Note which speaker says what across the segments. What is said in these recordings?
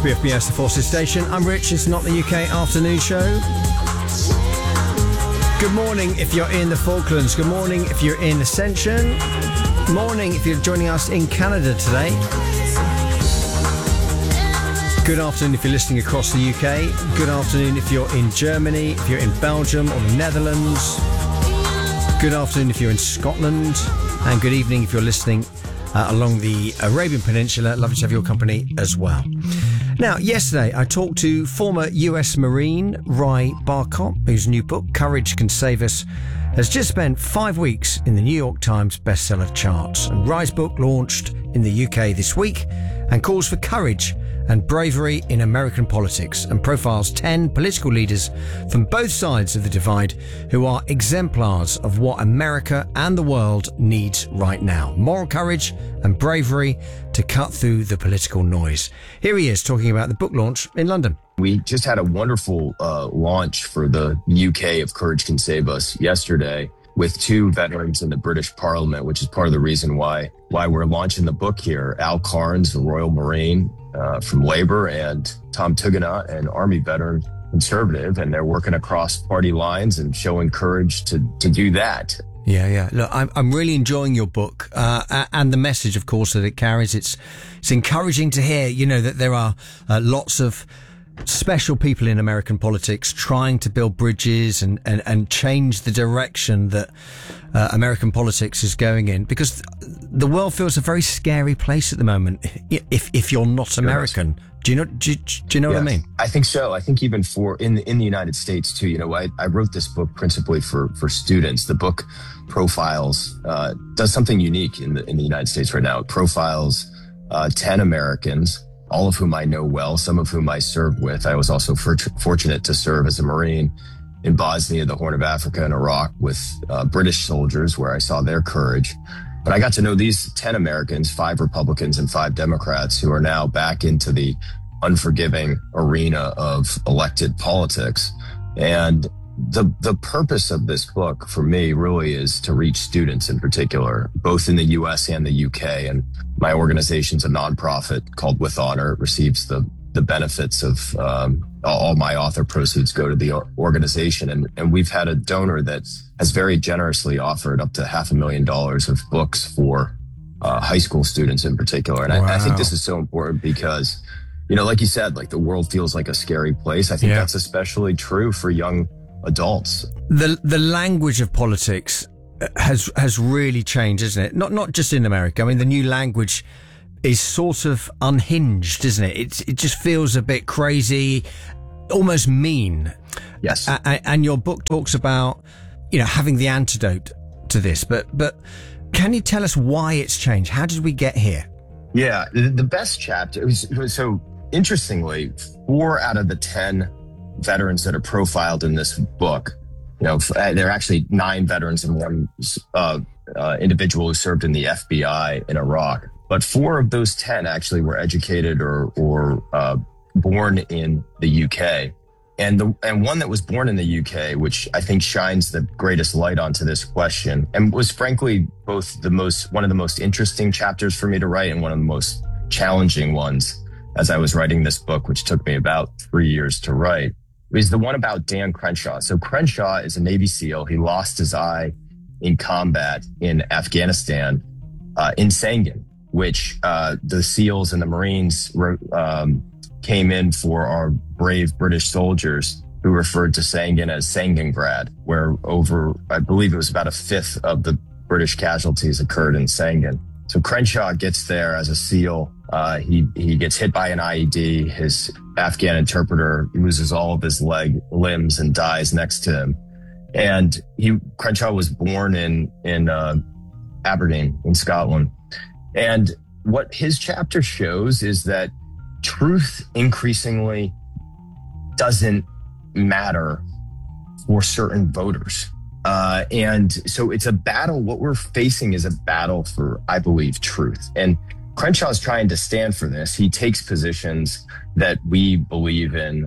Speaker 1: BFBS, the Forces Station. I'm Rich. It's not the UK afternoon show. Good morning if you're in the Falklands. Good morning if you're in Ascension. Morning if you're joining us in Canada today. Good afternoon if you're listening across the UK. Good afternoon if you're in Germany, if you're in Belgium or the Netherlands. Good afternoon if you're in Scotland. And good evening if you're listening along the Arabian Peninsula. Lovely to have your company as well. Now, yesterday I talked to former US Marine Ry Barkop, whose new book, Courage Can Save Us, has just spent 5 weeks in the New York Times bestseller charts. And Ry's book launched in the UK this week and calls for courage and bravery in American politics and profiles 10 political leaders from both sides of the divide who are exemplars of what America and the world needs right now. Moral courage and bravery to cut through the political noise. Here he is talking about the book launch in London.
Speaker 2: We just had a wonderful launch for the UK of Courage Can Save Us yesterday with 2 veterans in the British Parliament, which is part of the reason why we're launching the book here. Al Carnes, a Royal Marine from Labour, and Tom Tugendhat, an Army veteran conservative, and they're working across party lines and showing courage to do that.
Speaker 1: Yeah. Look, I'm really enjoying your book and the message, of course, that it carries. It's encouraging to hear, that there are lots of special people in American politics trying to build bridges and change the direction that American politics is going in, because the world feels a very scary place at the moment if you're not American. Do you know what I mean?
Speaker 2: I think so. I think even in the United States too. I wrote this book principally for students. The book profiles does something unique in the United States right now. It profiles 10 Americans, all of whom I know well, some of whom I served with. I was also fortunate to serve as a Marine in Bosnia, the Horn of Africa, and Iraq with British soldiers, where I saw their courage. But I got to know these 10 Americans, 5 Republicans and 5 Democrats, who are now back into the unforgiving arena of elected politics. And the purpose of this book for me really is to reach students in particular, both in the US and the UK. And my organization's a nonprofit called With Honor. It receives the benefits of all my author proceeds go to the organization. And we've had a donor that has very generously offered up to $500,000 of books for high school students in particular. And I think this is so important because, like you said, like the world feels like a scary place. I think that's especially true for young adults.
Speaker 1: The language of politics has really changed, isn't it? Not just in America. I mean, the new language is sort of unhinged, isn't it? It just feels a bit crazy, almost mean.
Speaker 2: Yes.
Speaker 1: And your book talks about, having the antidote to this. But can you tell us why it's changed? How did we get here?
Speaker 2: Yeah, the best chapter was so interestingly, 4 out of the 10 veterans that are profiled in this book, there are actually 9 veterans and 1 individual who served in the FBI in Iraq. But 4 of those 10 actually were educated or born in the UK. And one that was born in the UK, which I think shines the greatest light onto this question, and was frankly both one of the most interesting chapters for me to write and one of the most challenging ones as I was writing this book, which took me about 3 years to write, is the one about Dan Crenshaw. So Crenshaw is a Navy SEAL. He lost his eye in combat in Afghanistan, in Sangin, which the SEALs and the Marines came in for our brave British soldiers who referred to Sangin as Sangingrad, where I believe it was about 1/5 of the British casualties occurred in Sangin. So Crenshaw gets there as a SEAL. He gets hit by an IED. His Afghan interpreter loses all of his limbs and dies next to him. And Crenshaw was born in Aberdeen in Scotland. And what his chapter shows is that truth increasingly doesn't matter for certain voters. And so it's a battle. What we're facing is a battle for, I believe, truth. And Crenshaw is trying to stand for this. He takes positions that we believe in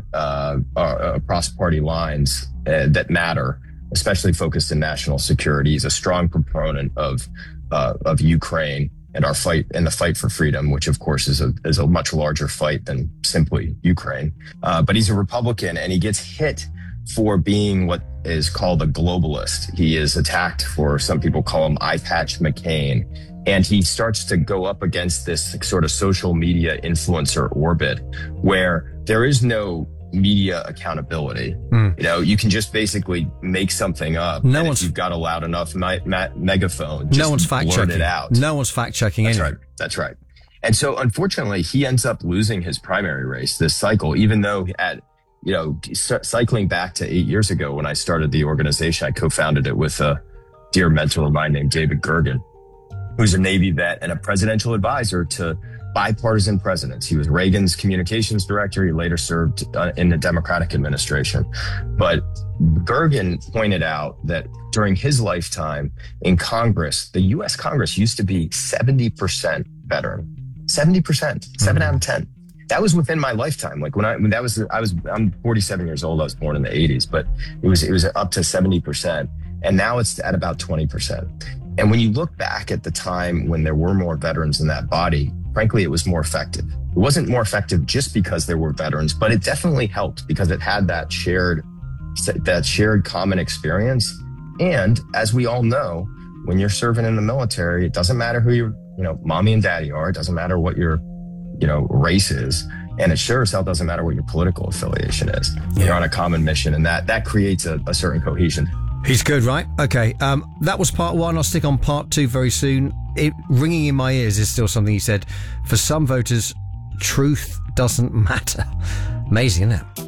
Speaker 2: across party lines that matter, especially focused in national security. He's a strong proponent of Ukraine and our fight and the fight for freedom, which of course is a much larger fight than simply Ukraine. But he's a Republican, and he gets hit for being what is called a globalist. He is attacked for, some people call him Eye Patch McCain. And he starts to go up against this sort of social media influencer orbit where there is no media accountability. You can just basically make something up. If you've got a loud enough megaphone, just
Speaker 1: no one's fact checking
Speaker 2: it out.
Speaker 1: No one's fact checking anything.
Speaker 2: That's right. And so unfortunately, he ends up losing his primary race this cycle, even though cycling back to 8 years ago when I started the organization, I co-founded it with a dear mentor of mine named David Gergen, who's a Navy vet and a presidential advisor to bipartisan presidents. He was Reagan's communications director. He later served in the Democratic administration. But Gergen pointed out that during his lifetime in Congress, the U.S. Congress used to be 70% veteran. 70%, 7 out of 10. That was within my lifetime. Like I'm 47 years old. I was born in the 80s, but it was up to 70%. And now it's at about 20%. And when you look back at the time when there were more veterans in that body, frankly, it was more effective. It wasn't more effective just because there were veterans, but it definitely helped because it had that shared common experience. And as we all know, when you're serving in the military, it doesn't matter who your, mommy and daddy are. It doesn't matter what your, race is. And it sure as hell doesn't matter what your political affiliation is. Yeah. You're on a common mission, and that creates a certain cohesion.
Speaker 1: He's good, right? Okay. That was part one. I'll stick on part two very soon. It ringing in my ears is still something he said. For some voters, truth doesn't matter. Amazing, isn't it?